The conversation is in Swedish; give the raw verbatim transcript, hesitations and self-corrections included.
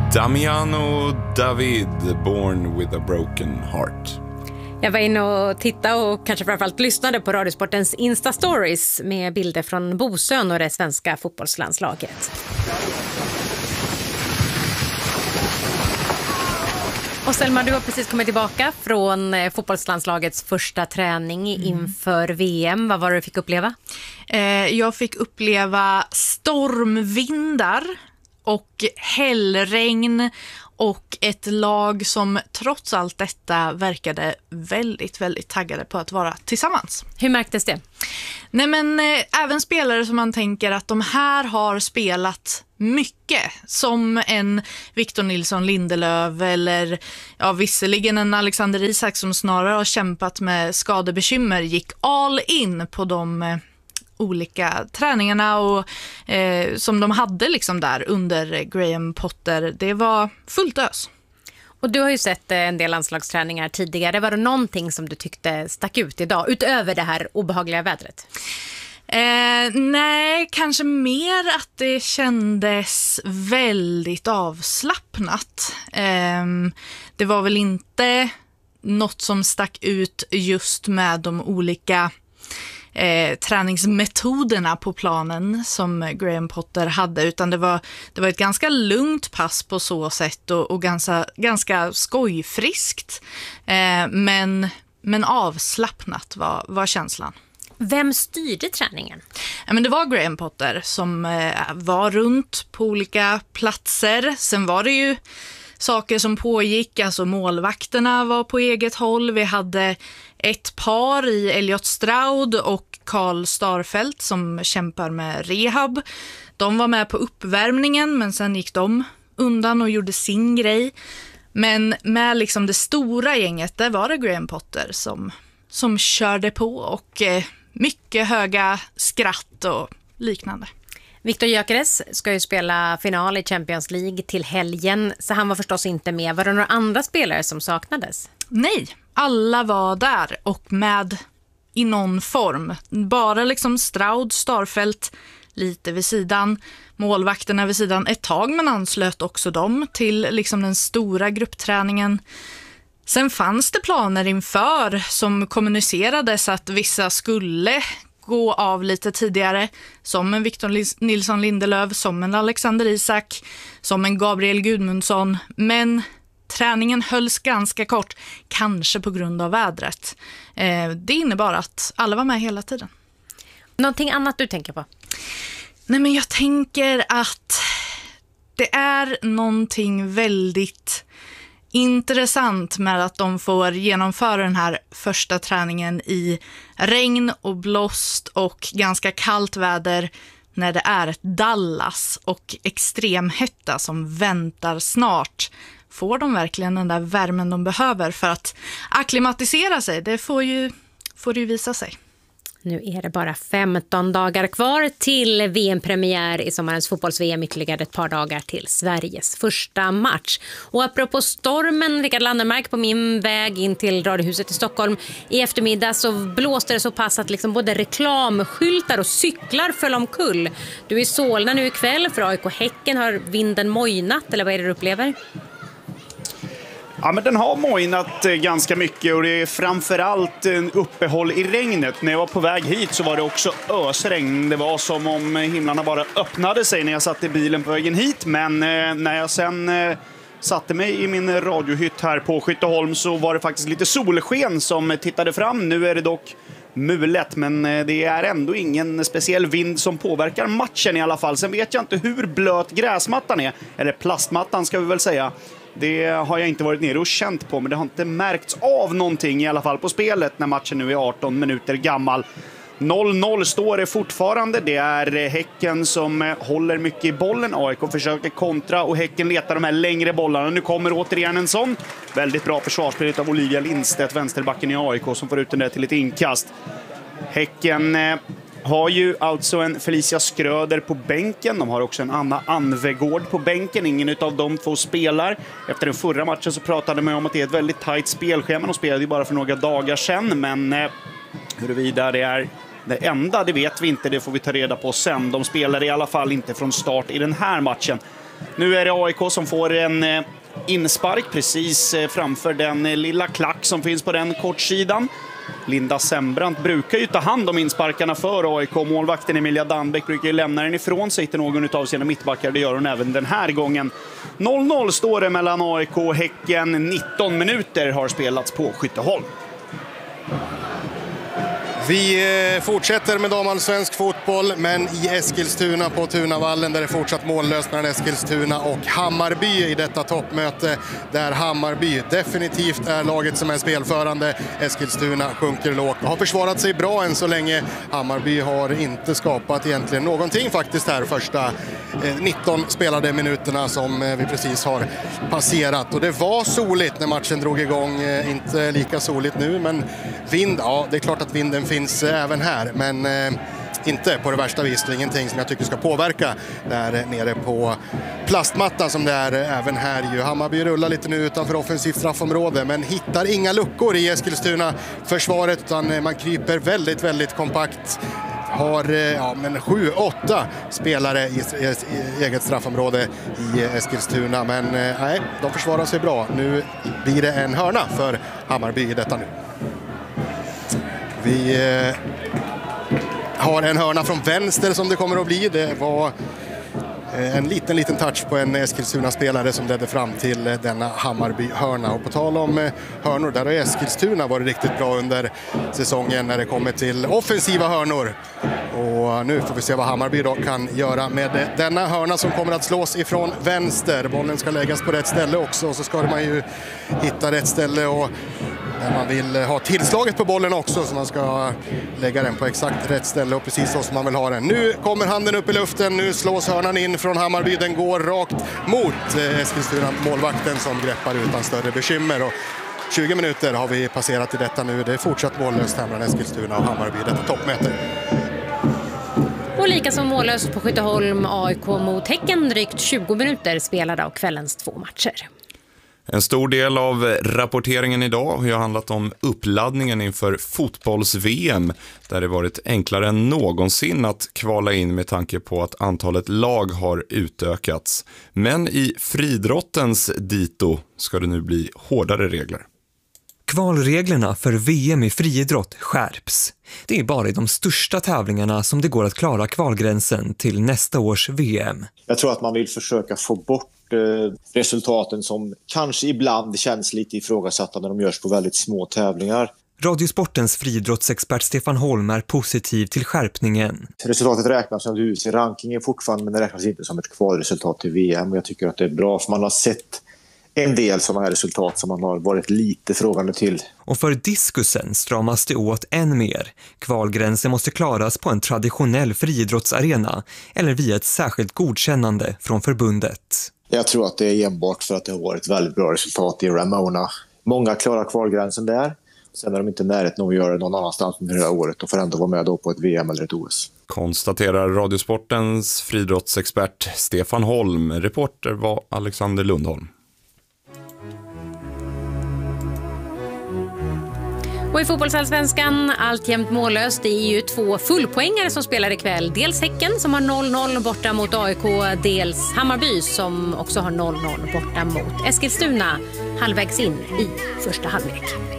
Damiano David, Born with a broken heart. Jag var inne och tittade och kanske framförallt lyssnade på Radiosportens Insta-stories med bilder från Bosön och det svenska fotbollslandslaget. Och Selma, du har precis kommit tillbaka från fotbollslandslagets första träning inför V M. Vad var det du fick uppleva? Eh, jag fick uppleva stormvindar och hällregn och ett lag som trots allt detta verkade väldigt, väldigt taggade på att vara tillsammans. Hur märktes det? Nej men eh, även spelare som man tänker att de här har spelat mycket, som en Victor Nilsson Lindelöf eller ja, visserligen en Alexander Isak som snarare har kämpat med skadebekymmer, gick all in på de eh, olika träningarna och eh, som de hade liksom där under Graham Potter. Det var fullt ös. Och du har ju sett en del landslagsträningar tidigare. Var det någonting som du tyckte stack ut idag utöver det här obehagliga vädret? Eh, nej, kanske mer att det kändes väldigt avslappnat. Eh, det var väl inte något som stack ut just med de olika Eh, träningsmetoderna på planen som Graham Potter hade, utan det var, det var ett ganska lugnt pass på så sätt och, och ganska, ganska skojfriskt eh, men, men avslappnat var, var känslan. Vem styrde träningen? Ja, men det var Graham Potter som eh, var runt på olika platser. Sen var det ju saker som pågick, alltså målvakterna var på eget håll. Vi hade ett par i Elliot Stroud och Karl Starfelt som kämpar med rehab. De var med på uppvärmningen men sen gick de undan och gjorde sin grej. Men med liksom det stora gänget, där var det Graham Potter som, som körde på och eh, mycket höga skratt och liknande. Viktor Gyökeres ska ju spela final i Champions League till helgen, så han var förstås inte med. Var det några andra spelare som saknades? Nej, alla var där och med i någon form. Bara liksom Stroud, Starfelt lite vid sidan, målvakterna vid sidan ett tag, men anslöt också dem till liksom den stora gruppträningen. Sen fanns det planer inför som kommunicerades att vissa skulle gå av lite tidigare, som en Victor Nilsson Lindelöf, som en Alexander Isak, som en Gabriel Gudmundsson, men träningen hölls ganska kort, kanske på grund av vädret. Eh, det innebar att alla var med hela tiden. Någonting annat du tänker på? Nej, men jag tänker att det är någonting väldigt intressant med att de får genomföra den här första träningen i regn och blåst och ganska kallt väder när det är ett Dallas och extremhetta som väntar snart. Får de verkligen den där värmen de behöver för att akklimatisera sig? Det får ju, får ju visa sig. Nu är det bara femton dagar kvar till V M-premiär i sommarens fotbolls-V M, ytterligare ett par dagar till Sveriges första match. Och apropå stormen, Rickard Landermark, på min väg in till Radiohuset i Stockholm i eftermiddag så blåste det så pass att liksom både reklamskyltar och cyklar föll omkull. Du är i Solna nu ikväll för A I K-Häcken. Har vinden mojnat eller vad är det du upplever? Ja, men den har mojnat ganska mycket och det är framförallt en uppehåll i regnet. När jag var på väg hit så var det också ösregn. Det var som om himlarna bara öppnade sig när jag satt i bilen på vägen hit. Men eh, när jag sen eh, satte mig i min radiohytt här på Skytteholm så var det faktiskt lite solsken som tittade fram. Nu är det dock mulet, men det är ändå ingen speciell vind som påverkar matchen i alla fall. Sen vet jag inte hur blöt gräsmattan är, eller plastmattan ska vi väl säga. Det har jag inte varit nere och känt på, men det har inte märkts av någonting i alla fall på spelet när matchen nu är arton minuter gammal. noll noll står det fortfarande. Det är Häcken som håller mycket i bollen. A I K försöker kontra och Häcken letar de här längre bollarna. Nu kommer återigen en sån. Väldigt bra försvarsspel av Olivia Lindstedt, vänsterbacken i A I K, som får ut den där till ett inkast. Häcken har ju alltså en Felicia Skröder på bänken. De har också en Anna Anvegård på bänken. Ingen av de två spelar. Efter den förra matchen så pratade man om att det är ett väldigt tajt spelschema. De spelade ju bara för några dagar sedan, men eh, huruvida det är det enda, det vet vi inte. Det får vi ta reda på sen. De spelar i alla fall inte från start i den här matchen. Nu är det A I K som får en eh, inspark precis eh, framför den eh, lilla klack som finns på den kortsidan. Linda Sembrant brukar ju ta hand om insparkarna för A I K. Målvakten Emilia Danbeck brukar ju lämna den ifrån sig till någon av sina mittbackar. Det gör hon även den här gången. noll noll står det mellan A I K och Häcken. nitton minuter har spelats på Skytteholm. Vi fortsätter med damallsvensk fotboll, men i Eskilstuna på Tunavallen där det är fortsatt mållöst mellan Eskilstuna och Hammarby i detta toppmöte, där Hammarby definitivt är laget som är spelförande. Eskilstuna sjunker lågt och har försvarat sig bra än så länge. Hammarby har inte skapat egentligen någonting faktiskt här första nitton spelade minuterna som vi precis har passerat. Och det var soligt när matchen drog igång, inte lika soligt nu, men vind, ja det är klart att vinden finns även här, men eh, inte på det värsta vis. Det är ingenting som jag tycker ska påverka där nere på plastmattan som det är även här. Ju. Hammarby rullar lite nu utanför offensivt straffområde, men hittar inga luckor i Eskilstuna försvaret, utan man kryper väldigt, väldigt kompakt. Har ja, men sju, åtta spelare i, i, i eget straffområde i Eskilstuna, men eh, nej, de försvarar sig bra. Nu blir det en hörna för Hammarby i detta nu. Vi eh, har en hörna från vänster som det kommer att bli. Det var eh, en liten, liten touch på en Eskilstuna-spelare som ledde fram till eh, denna Hammarby-hörna. Och på tal om eh, hörnor, där har Eskilstuna varit riktigt bra under säsongen när det kommer till offensiva hörnor. Och nu får vi se vad Hammarby då kan göra med eh, denna hörna som kommer att slås ifrån vänster. Bollen ska läggas på rätt ställe också, och så ska man ju hitta rätt ställe och där man vill ha tillslaget på bollen också, så man ska lägga den på exakt rätt ställe och precis så som man vill ha den. Nu kommer handen upp i luften, nu slås hörnan in från Hammarby. Den går rakt mot Eskilstuna, målvakten som greppar utan större bekymmer. Och tjugo minuter har vi passerat i detta nu. Det är fortsatt mållöst här mellan Eskilstuna och Hammarby i detta toppmöte. Och lika som mållöst på Skytteholm, A I K mot Häcken, drygt tjugo minuter spelade av kvällens två matcher. En stor del av rapporteringen idag har handlat om uppladdningen inför fotbolls-V M, där det varit enklare än någonsin att kvala in med tanke på att antalet lag har utökats. Men i friidrottens dito ska det nu bli hårdare regler. Kvalreglerna för V M i friidrott skärps. Det är bara i de största tävlingarna som det går att klara kvalgränsen till nästa års V M. Jag tror att man vill försöka få bort resultaten som kanske ibland känns lite ifrågasatta när de görs på väldigt små tävlingar. Radiosportens friidrottsexpert Stefan Holm är positiv till skärpningen. Resultatet räknas som U C rankingen fortfarande, men det räknas inte som ett kvalresultat till V M. Jag tycker att det är bra, för man har sett en del sådana här resultat som man har varit lite frågande till. Och för diskusen stramas det åt än mer. Kvalgränsen måste klaras på en traditionell friidrottsarena eller via ett särskilt godkännande från förbundet. Jag tror att det är enbart för att det har varit väldigt bra resultat i Ramona. Många klarar kvalgränsen där. Sen är de inte närheten att göra det någon annanstans under det här året och får ändå vara med då på ett V M eller ett O S. Konstaterar Radiosportens friidrottsexpert Stefan Holm. Reporter var Alexander Lundholm. Och i fotbollsallsvenskan alltjämt mållöst. Det är ju två fullpoängare som spelar ikväll. Dels Häcken som har noll noll borta mot A I K. Dels Hammarby som också har noll noll borta mot Eskilstuna halvvägs in i första halvlek.